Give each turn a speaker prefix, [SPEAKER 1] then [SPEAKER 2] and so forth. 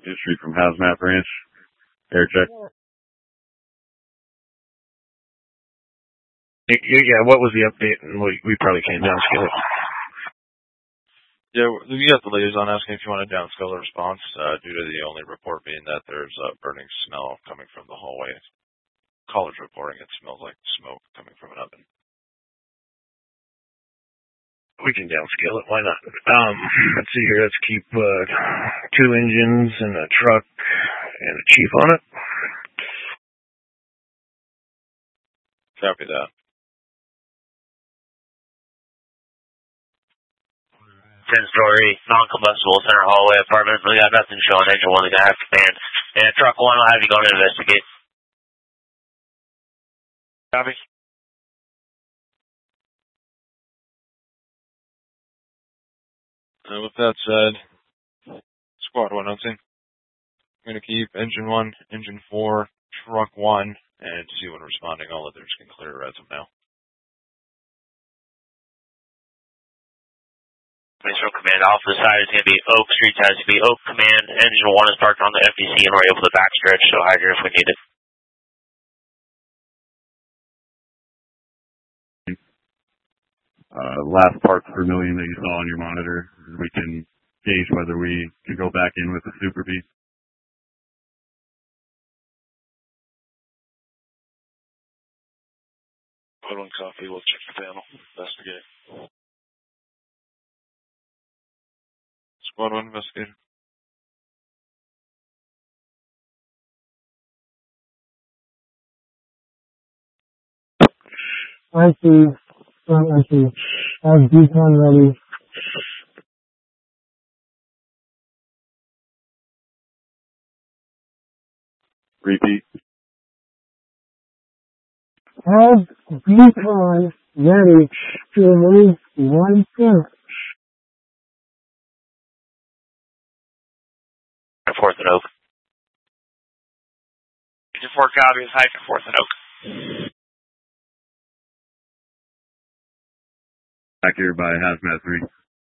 [SPEAKER 1] History from Hazmat Branch. Air check.
[SPEAKER 2] Yeah, what was the update? We probably can't downscale it.
[SPEAKER 3] Yeah, we got the liaison asking if you want to downscale the response due to the only report being that there's a burning smell coming from the hallway. Caller's reporting it smells like smoke coming from an oven.
[SPEAKER 2] We can downscale it. Why not? Let's see here. Let's keep 2 engines and a truck and a chief on it.
[SPEAKER 3] Copy that.
[SPEAKER 4] 10-story, non-combustible center hallway apartment. We got nothing showing. Engine 1, the guy has command. And truck 1 will have you go to investigate.
[SPEAKER 3] Copy. With that said, Squad 1 hunting. I'm going to keep Engine 1, Engine 4, Truck 1, and to see when responding, all others can clear as of now.
[SPEAKER 4] From command off the side is going to be Oak Street side is going to be Oak command. Engine 1 is parked on the FDC and we're able to backstretch, so hydrant if we need it.
[SPEAKER 1] Last parts per million that you saw on your monitor, we can gauge whether we can go back in with the Super B.
[SPEAKER 3] Code 1 copy, we'll check the panel, investigate. Squad 1 investigator.
[SPEAKER 5] I see. Have decon ready.
[SPEAKER 1] Repeat.
[SPEAKER 5] Have decon ready to remove 1 center.
[SPEAKER 4] 4th and Oak. Engine 4 copies, hydrant 4th and Oak.
[SPEAKER 1] Back here by Hazmat 3.